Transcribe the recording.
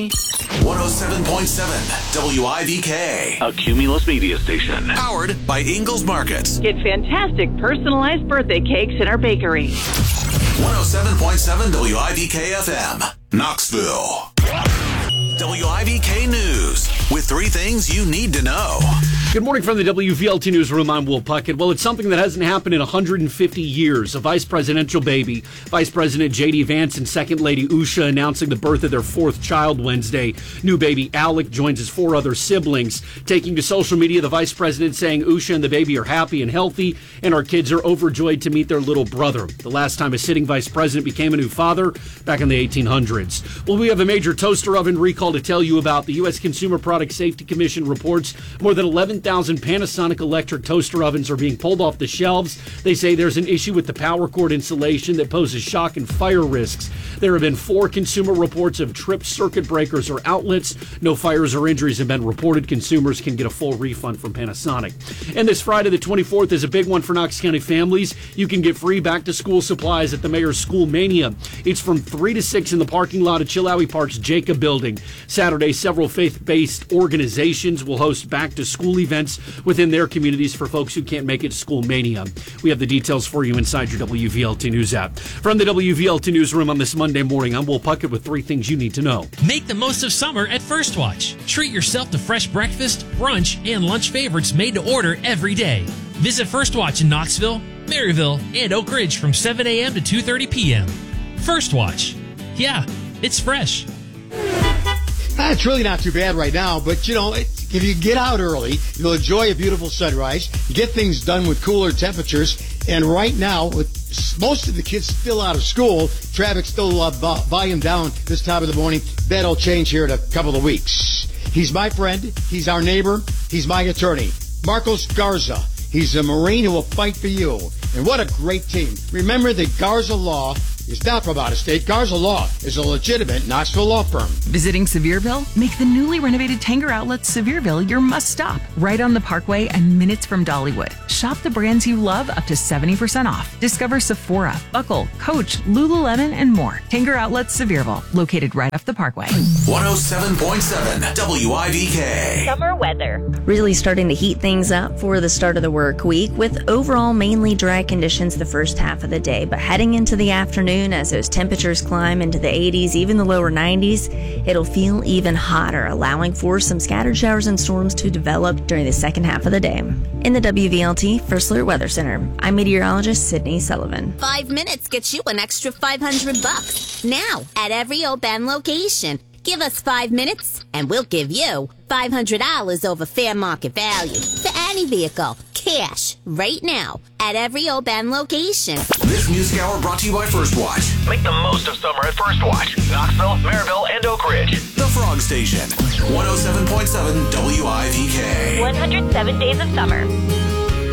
baby. 107.7 WIVK. A Cumulus media station. Powered by Ingles Markets. Get fantastic personalized birthday cakes in our bakery. 107.7 WIVK FM. Knoxville. WIVK News with 3 things you need to know. Good morning from the WVLT Newsroom. I'm Will Puckett. Well, it's something that hasn't happened in 150 years. A vice presidential baby. Vice President J.D. Vance and Second Lady Usha announcing the birth of their 4th child Wednesday. New baby Alec joins his 4 other siblings. Taking to social media, the vice president saying Usha and the baby are happy and healthy, and our kids are overjoyed to meet their little brother. The last time a sitting vice president became a new father, back in the 1800s. Well, we have a major toaster oven recall to tell you about. The U.S. Consumer Product Safety Commission reports more than 11,000 Panasonic electric toaster ovens are being pulled off the shelves. They say there's an issue with the power cord insulation that poses shock and fire risks. There have been 4 consumer reports of tripped circuit breakers or outlets. No fires or injuries have been reported. Consumers can get a full refund from Panasonic. And this Friday, the 24th, is a big one for Knox County families. You can get free back-to-school supplies at the Mayor's School Mania. It's from 3 to 6 in the parking lot of Chilhowie Park's Jacob Building. Saturday, several faith-based organizations will host back-to-school events within their communities for folks who can't make it to School Mania. We have the details for you inside your WVLT News app. From the WVLT Newsroom on this Monday morning, I'm Will Puckett with 3 things you need to know. Make the most of summer at First Watch. Treat yourself to fresh breakfast, brunch, and lunch favorites made to order every day. Visit First Watch in Knoxville, Maryville, and Oak Ridge from 7 a.m. to 2:30 p.m. First Watch. Yeah, it's fresh. It's really not too bad right now, but if you get out early, you'll enjoy a beautiful sunrise, get things done with cooler temperatures, and right now, with most of the kids still out of school, traffic still volume down this time of the morning. That'll change here in a couple of weeks. He's my friend, he's our neighbor, he's my attorney, Marcos Garza. He's a Marine who will fight for you. And what a great team. Remember that Garza Law is not from out of state. Garza Law is a legitimate Knoxville law firm. Visiting Sevierville? Make the newly renovated Tanger Outlet Sevierville your must-stop. Right on the Parkway and minutes from Dollywood. Shop the brands you love up to 70% off. Discover Sephora, Buckle, Coach, Lululemon, and more. Tanger Outlet Sevierville, located right off the Parkway. 107.7 WIVK. Summer weather. Really starting to heat things up for the start of the work week with overall mainly dry conditions the first half of the day. But heading into the afternoon, as those temperatures climb into the 80s, even the lower 90s, it'll feel even hotter, allowing for some scattered showers and storms to develop during the second half of the day. In the WVLT First Alert Weather Center, I'm meteorologist Sydney Sullivan. 5 minutes gets you an extra $500 now at every Oban location. Give us 5 minutes and we'll give you $500 over fair market value for any vehicle. Cash right now at every Oban location. This music hour brought to you by First Watch. Make the most of summer at First Watch. Knoxville, Maryville, and Oak Ridge. The Frog Station. 107.7 WIVK. 107 days of summer.